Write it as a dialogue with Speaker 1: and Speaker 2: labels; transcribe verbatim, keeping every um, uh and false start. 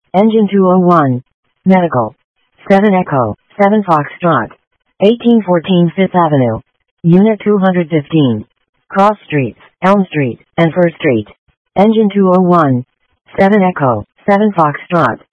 Speaker 1: Engine two oh one. Medical. seven Echo, seven Foxtrot. eighteen fourteen Fifth Avenue. Unit two hundred fifteen. Cross Streets, Elm Street, and First Street. Engine two oh one. seven Echo, seven Foxtrot.